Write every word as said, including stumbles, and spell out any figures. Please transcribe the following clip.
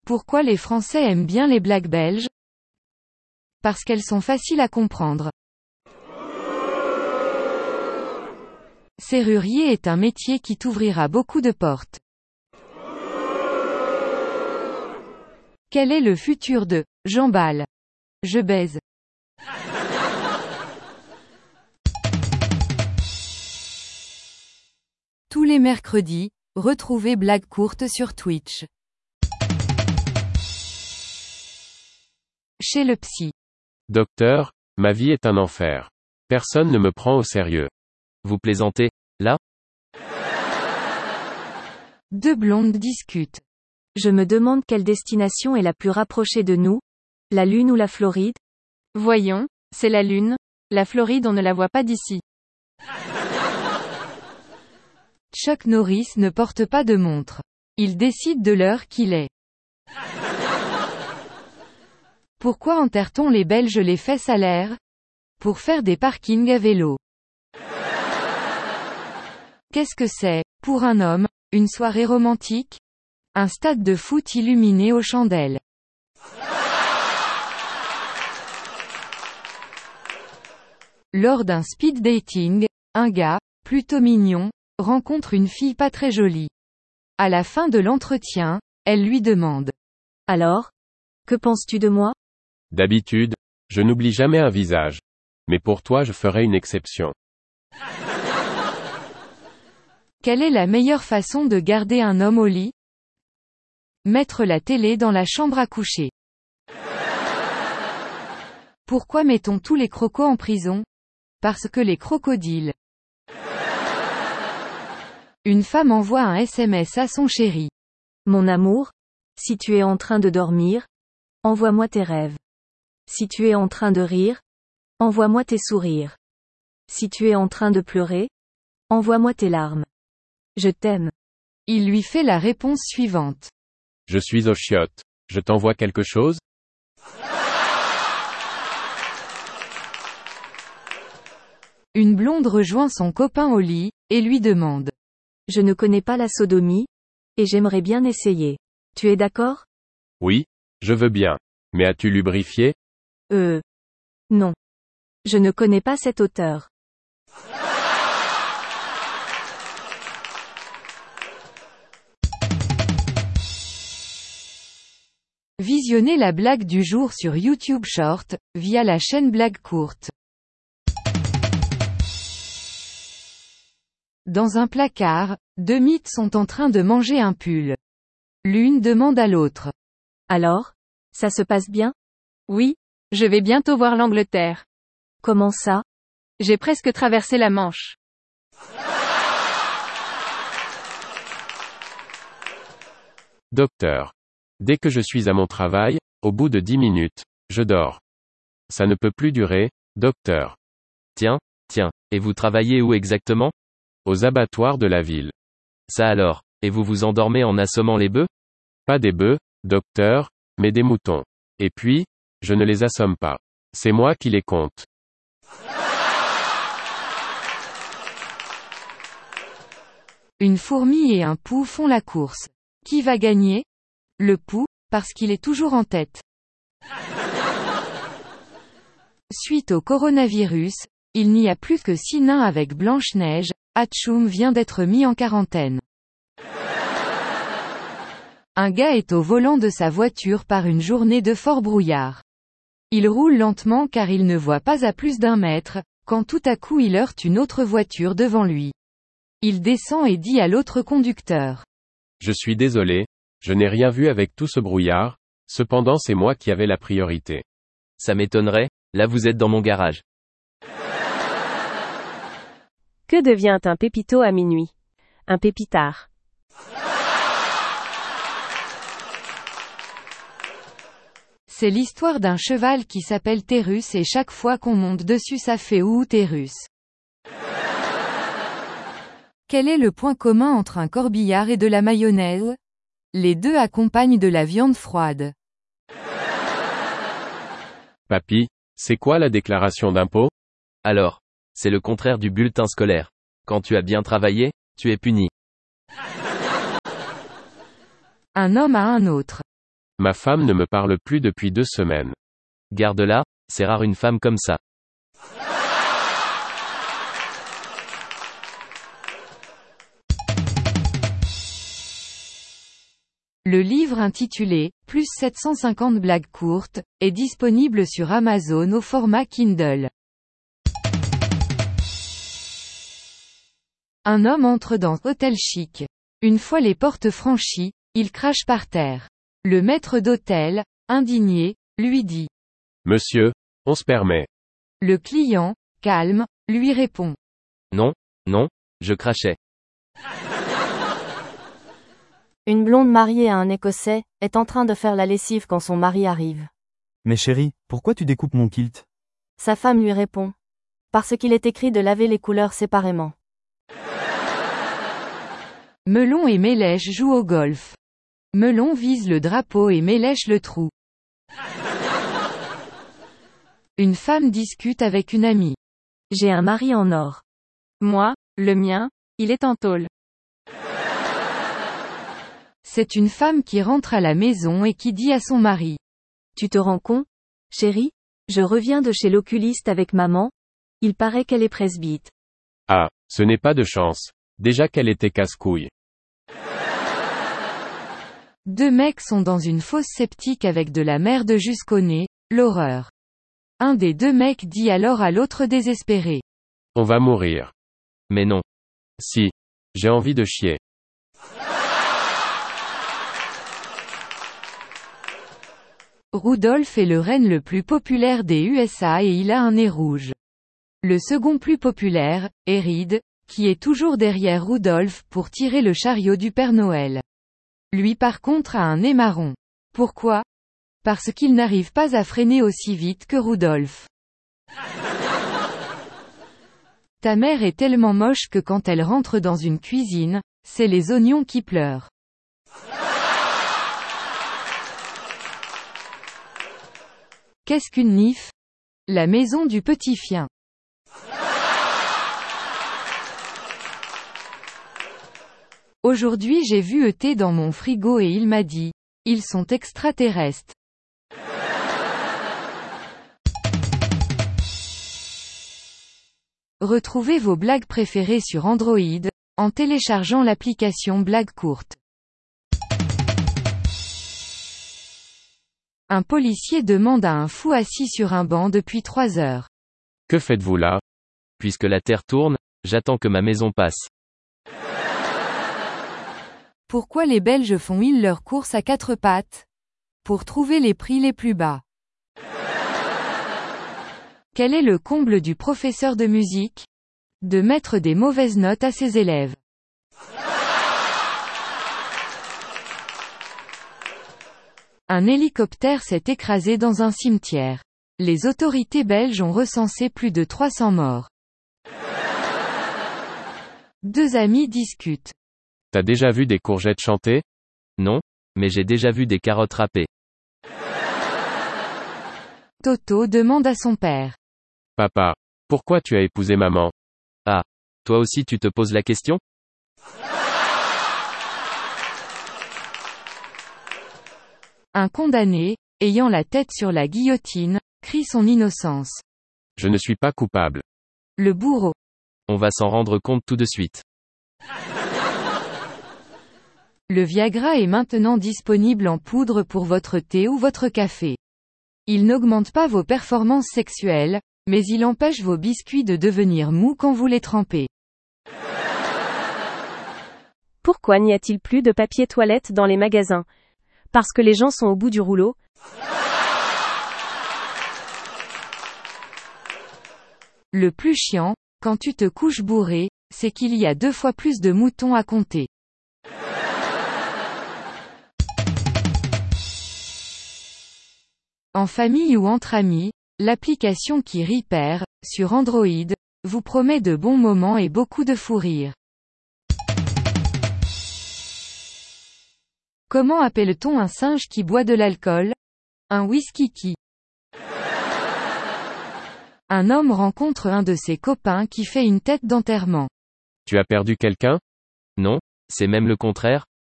Pourquoi les Français aiment bien les blagues belges? Parce qu'elles sont faciles à comprendre. Serrurier est un métier qui t'ouvrira beaucoup de portes. Quel est le futur de « j'emballe »? Je baise. Tous les mercredis, retrouvez Blagues courtes sur Twitch. Chez le psy. Docteur, ma vie est un enfer. Personne ne me prend au sérieux. Vous plaisantez, là? Deux blondes discutent. Je me demande quelle destination est la plus rapprochée de nous? La Lune ou la Floride? Voyons, c'est la Lune. La Floride on ne la voit pas d'ici. Chuck Norris ne porte pas de montre. Il décide de l'heure qu'il est. Pourquoi enterre-t-on les Belges les fesses à l'air? Pour faire des parkings à vélo. Qu'est-ce que c'est, pour un homme, une soirée romantique? Un stade de foot illuminé aux chandelles. Lors d'un speed dating, un gars, plutôt mignon, rencontre une fille pas très jolie. À la fin de l'entretien, elle lui demande. Alors? Que penses-tu de moi? D'habitude, je n'oublie jamais un visage. Mais pour toi je ferai une exception. Quelle est la meilleure façon de garder un homme au lit? Mettre la télé dans la chambre à coucher. Pourquoi mettons tous les crocos en prison? Parce que les crocodiles. Une femme envoie un S M S à son chéri. Mon amour, si tu es en train de dormir, envoie-moi tes rêves. Si tu es en train de rire, envoie-moi tes sourires. Si tu es en train de pleurer, envoie-moi tes larmes. Je t'aime. Il lui fait la réponse suivante. Je suis aux chiottes. Je t'envoie quelque chose? Une blonde rejoint son copain au lit, et lui demande. Je ne connais pas la sodomie, et j'aimerais bien essayer. Tu es d'accord? Oui, je veux bien. Mais as-tu lubrifié? Euh. Non. Je ne connais pas cet auteur. Visionnez la blague du jour sur YouTube Short, via la chaîne Blagues courtes. Dans un placard, deux mythes sont en train de manger un pull. L'une demande à l'autre. Alors? Ça se passe bien? Oui, je vais bientôt voir l'Angleterre. Comment ça? J'ai presque traversé la Manche. Docteur. Dès que je suis à mon travail, au bout de dix minutes, je dors. Ça ne peut plus durer, docteur. Tiens, tiens, et vous travaillez où exactement? Aux abattoirs de la ville. Ça alors, et vous vous endormez en assommant les bœufs? Pas des bœufs, docteur, mais des moutons. Et puis, je ne les assomme pas. C'est moi qui les compte. Une fourmi et un pou font la course. Qui va gagner? Le pou, parce qu'il est toujours en tête. Suite au coronavirus, il n'y a plus que six nains avec Blanche-Neige, Hatchoum vient d'être mis en quarantaine. Un gars est au volant de sa voiture par une journée de fort brouillard. Il roule lentement car il ne voit pas à plus d'un mètre, quand tout à coup il heurte une autre voiture devant lui. Il descend et dit à l'autre conducteur. Je suis désolé, je n'ai rien vu avec tout ce brouillard, cependant c'est moi qui avais la priorité. Ça m'étonnerait, là vous êtes dans mon garage. Que devient un pépito à minuit? Un pépitard. C'est l'histoire d'un cheval qui s'appelle Térus et chaque fois qu'on monte dessus ça fait ouh Térus. Quel est le point commun entre un corbillard et de la mayonnaise? Les deux accompagnent de la viande froide. Papy, c'est quoi la déclaration d'impôt? Alors, c'est le contraire du bulletin scolaire. Quand tu as bien travaillé, tu es puni. Un homme à un autre. Ma femme ne me parle plus depuis deux semaines. Garde-la, c'est rare une femme comme ça. Le livre intitulé « Plus sept cent cinquante blagues courtes » est disponible sur Amazon au format Kindle. Un homme entre dans hôtel chic. Une fois les portes franchies, il crache par terre. Le maître d'hôtel, indigné, lui dit. Monsieur, on se permet. Le client, calme, lui répond. Non, non, je crachais. Une blonde mariée à un Écossais est en train de faire la lessive quand son mari arrive. Mais chérie, pourquoi tu découpes mon kilt? Sa femme lui répond. Parce qu'il est écrit de laver les couleurs séparément. Melon et Mélèche jouent au golf. Melon vise le drapeau et Mélèche le trou. Une femme discute avec une amie. J'ai un mari en or. Moi, le mien, il est en tôle. C'est une femme qui rentre à la maison et qui dit à son mari. Tu te rends compte, chérie? Je reviens de chez l'oculiste avec maman. Il paraît qu'elle est presbyte. Ah, ce n'est pas de chance. Déjà qu'elle était casse-couille. Deux mecs sont dans une fosse septique avec de la merde jusqu'au nez, l'horreur. Un des deux mecs dit alors à l'autre désespéré. On va mourir. Mais non. Si. J'ai envie de chier. Rudolph est le renne le plus populaire des U S A et il a un nez rouge. Le second plus populaire, est Reed, qui est toujours derrière Rudolph pour tirer le chariot du Père Noël. Lui par contre a un nez marron. Pourquoi? Parce qu'il n'arrive pas à freiner aussi vite que Rudolph. Ta mère est tellement moche que quand elle rentre dans une cuisine, c'est les oignons qui pleurent. Qu'est-ce qu'une nif? La maison du petit chien. Aujourd'hui j'ai vu E T dans mon frigo et il m'a dit, ils sont extraterrestres. Retrouvez vos blagues préférées sur Android, en téléchargeant l'application Blagues courtes. Un policier demande à un fou assis sur un banc depuis trois heures. Que faites-vous là? Puisque la Terre tourne, j'attends que ma maison passe. Pourquoi les Belges font-ils leurs courses à quatre pattes? Pour trouver les prix les plus bas. Quel est le comble du professeur de musique? De mettre des mauvaises notes à ses élèves. Un hélicoptère s'est écrasé dans un cimetière. Les autorités belges ont recensé plus de trois cents morts. Deux amis discutent. T'as déjà vu des courgettes chanter? Non, mais j'ai déjà vu des carottes râpées. Toto demande à son père. Papa, pourquoi tu as épousé maman? Ah, toi aussi tu te poses la question? Un condamné, ayant la tête sur la guillotine, crie son innocence. Je ne suis pas coupable. Le bourreau. On va s'en rendre compte tout de suite. Le Viagra est maintenant disponible en poudre pour votre thé ou votre café. Il n'augmente pas vos performances sexuelles, mais il empêche vos biscuits de devenir mous quand vous les trempez. Pourquoi n'y a-t-il plus de papier toilette dans les magasins? Parce que les gens sont au bout du rouleau? Le plus chiant, quand tu te couches bourré, c'est qu'il y a deux fois plus de moutons à compter. En famille ou entre amis, l'application qui rit perd, sur Android, vous promet de bons moments et beaucoup de fou rire. Comment appelle-t-on un singe qui boit de l'alcool? Un whisky-qui. Un homme rencontre un de ses copains qui fait une tête d'enterrement. Tu as perdu quelqu'un? Non, c'est même le contraire,